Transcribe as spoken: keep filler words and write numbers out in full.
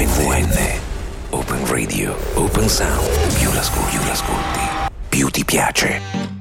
V N. Open Radio, Open Sound. Più l'ascolti, più l'ascolti, più ti piace.